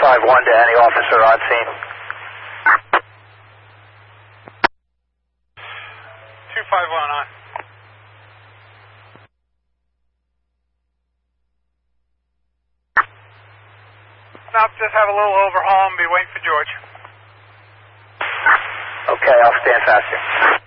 251 to any officer on scene. 251 on. Nope, just have a little overhaul and be waiting for George. Okay, I'll stand fast here.